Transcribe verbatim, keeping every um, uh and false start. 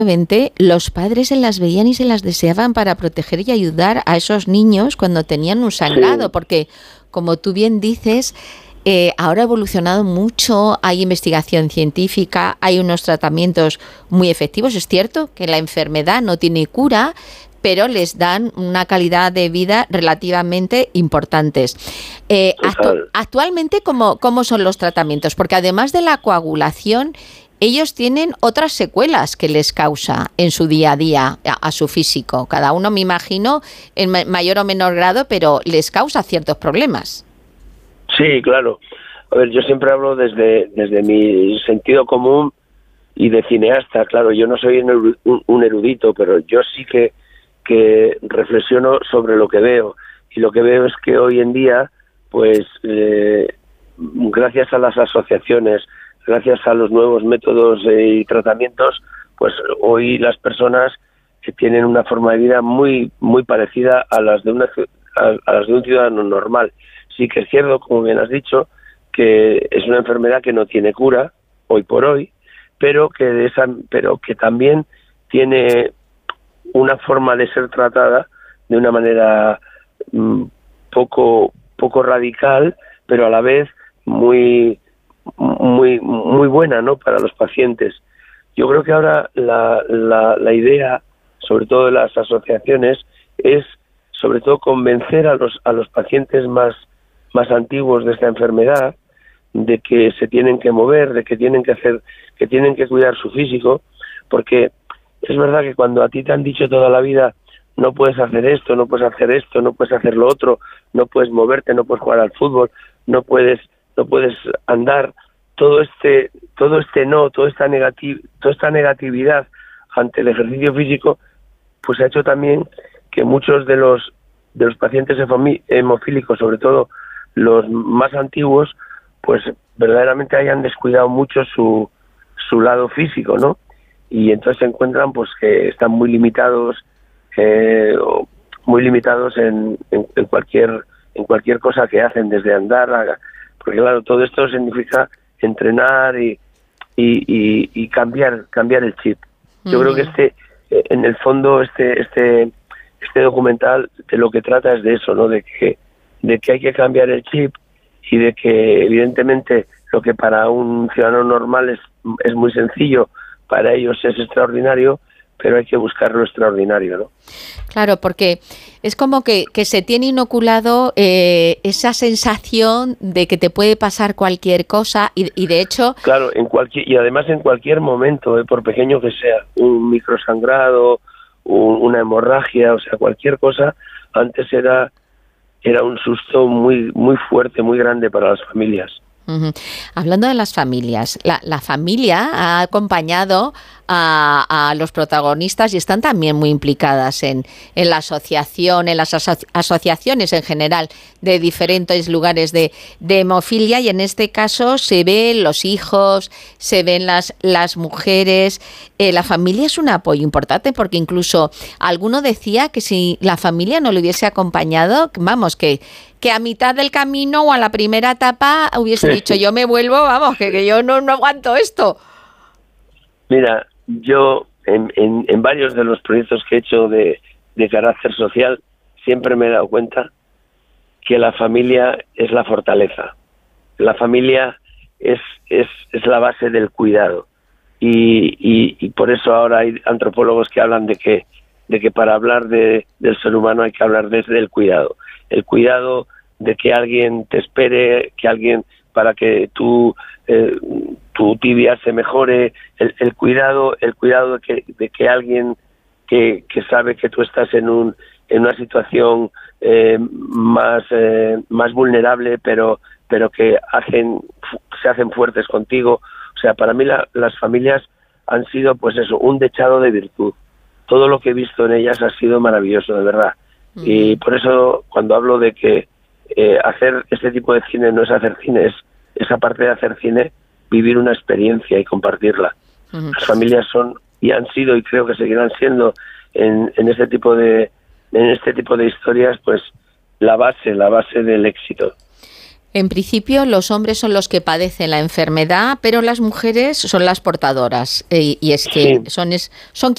los padres se las veían y se las deseaban para proteger y ayudar a esos niños cuando tenían un sangrado, Sí, porque, como tú bien dices, eh, ahora ha evolucionado mucho, hay investigación científica, hay unos tratamientos muy efectivos. Es cierto que la enfermedad no tiene cura, pero les dan una calidad de vida relativamente importantes. Eh, actu- total. actualmente, ¿cómo, cómo son los tratamientos? Porque además de la coagulación, ellos tienen otras secuelas que les causa en su día a día a, a su físico. Cada uno, me imagino, en ma- mayor o menor grado, pero les causa ciertos problemas. Sí, claro. A ver, yo siempre hablo desde, desde mi sentido común y de cineasta. Claro, yo no soy un eru- un- un erudito, pero yo sí que, que reflexiono sobre lo que veo. Y lo que veo es que hoy en día, pues, eh, gracias a las asociaciones, gracias a los nuevos métodos eh, y tratamientos, pues hoy las personas que tienen una forma de vida muy muy parecida a las de una ci- a, a las de un ciudadano normal. Sí que es cierto, como bien has dicho, que es una enfermedad que no tiene cura hoy por hoy, pero que de esa pero que también tiene una forma de ser tratada de una manera mm, poco poco radical, pero a la vez muy muy muy buena, ¿no?, para los pacientes. Yo creo que ahora la, la, la idea, sobre todo de las asociaciones, es sobre todo convencer a los a los pacientes más más antiguos de esta enfermedad de que se tienen que mover, de que tienen que hacer, que tienen que cuidar su físico, porque es verdad que cuando a ti te han dicho toda la vida no puedes hacer esto, no puedes hacer esto, no puedes hacer lo otro, no puedes moverte, no puedes jugar al fútbol, no puedes no puedes andar, todo este todo este no, toda esta negati- toda esta negatividad ante el ejercicio físico, pues ha hecho también que muchos de los de los pacientes hemofi- hemofílicos, sobre todo los más antiguos, pues verdaderamente hayan descuidado mucho su su lado físico, ¿no? Y entonces se encuentran pues que están muy limitados eh, o muy limitados en, en, en cualquier en cualquier cosa que hacen, desde andar a, porque claro, todo esto significa entrenar y y, y, y cambiar cambiar el chip. Yo creo que Ujú. este eh, en el fondo este este este documental de lo que trata es de eso, ¿no? De que de que hay que cambiar el chip y de que evidentemente lo que para un ciudadano normal es es muy sencillo, para ellos es extraordinario, pero hay que buscar lo extraordinario, ¿no? Claro, porque es como que, que se tiene inoculado eh, esa sensación de que te puede pasar cualquier cosa y, y de hecho, Claro, en cualquier y además en cualquier momento, ¿eh? Por pequeño que sea, un microsangrado, un, una hemorragia, o sea, cualquier cosa, antes era era un susto muy muy fuerte, muy grande para las familias. ujú, hablando de las familias, la, la familia ha acompañado a, a los protagonistas y están también muy implicadas en, en la asociación, en las aso- asociaciones en general de diferentes lugares de, de hemofilia, y en este caso se ven los hijos, se ven las, las mujeres. Eh, la familia es un apoyo importante porque incluso alguno decía que si la familia no le hubiese acompañado, vamos, que que a mitad del camino o a la primera etapa hubiese dicho yo me vuelvo, vamos, que, que yo no, no aguanto esto. Mira, yo en, en, en varios de los proyectos que he hecho de, de carácter social siempre me he dado cuenta que la familia es la fortaleza. La familia es, es, es la base del cuidado. Y, y, y por eso ahora hay antropólogos que hablan de que, de que para hablar de, del ser humano hay que hablar desde el cuidado. El cuidado de que alguien te espere, que alguien para que tú, eh, tu tibia se mejore, el, el cuidado, el cuidado de que, de que alguien que, que sabe que tú estás en un en una situación eh, más eh, más vulnerable, pero pero que hacen se hacen fuertes contigo. O sea, para mí la, las familias han sido, pues eso, un dechado de virtud. Todo lo que he visto en ellas ha sido maravilloso, de verdad. Uh-huh. Y por eso, cuando hablo de que eh, hacer este tipo de cine no es hacer cine, es esa parte de hacer cine, vivir una experiencia y compartirla. Uh-huh. Las familias son y han sido, y creo que seguirán siendo, en, en este tipo de en este tipo de historias, pues la base, la base del éxito. En principio, los hombres son los que padecen la enfermedad, pero las mujeres son las portadoras. Eh, y es que Sí. son, es, son